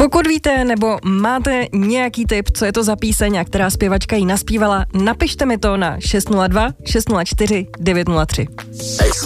Pokud víte nebo máte nějaký tip, co je to za píseň a která zpěvačka ji naspívala, napište mi to na 602 604 903.